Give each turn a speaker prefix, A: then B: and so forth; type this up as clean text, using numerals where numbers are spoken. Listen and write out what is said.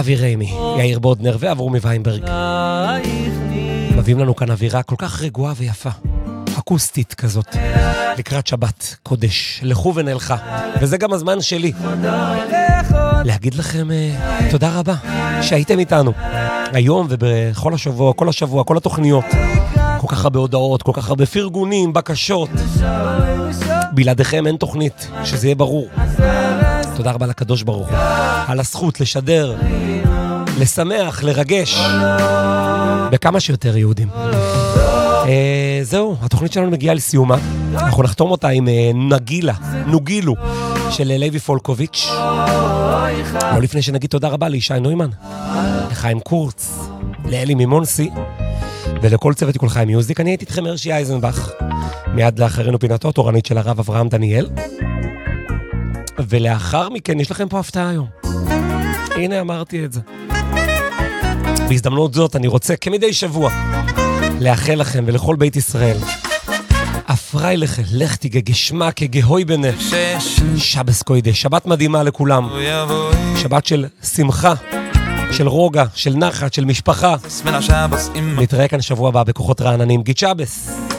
A: אבי ריימי, יאיר בודנר ואברומי ויינברג. מביאים לנו כאן אווירה כל כך רגועה ויפה, אקוסטית כזאת, לקראת שבת קודש, לכו ונלכה. וזה גם הזמן שלי להגיד לכם תודה רבה שהייתם איתנו היום ובכל השבוע, כל השבוע, כל התוכניות. כל כך הרבה הודעות, כל כך הרבה פרגונים, בקשות. בלעדיכם אין תוכנית, שזה יהיה ברור. תודה רבה לקדוש ברוך הוא על הזכות לשדר, לשמח, לרגש בכמה שיותר יהודים. זהו, התוכנית שלנו מגיעה לסיומה. אנחנו נחתום אותה עם נוגילו של לוי פולקוביץ'. לא לפני שנגיד תודה רבה לישי נוימן, לחיים קורץ, לאלי מימונסי ולכל צוות כל חיים מיוזיק. אני הייתי איתכם הרשי אייזנבך. מיד לאחרינו פינתו תורנית של הרב אברהם דניאל, ולאחר מכן יש לכם פה הפתעה היום. הנה אמרתי את זה. בהזדמנות זאת אני רוצה כמדי שבוע לאחל לכם ולכל בית ישראל אפרי לכם, לך תיגה גשמה כגהוי בנה שבס קוידש, שבת מדהימה לכולם, שבת של שמחה, של רוגע, של נחת, של משפחה. נתראה כאן שבוע הבא בכוחות רעננים. גיד שבס.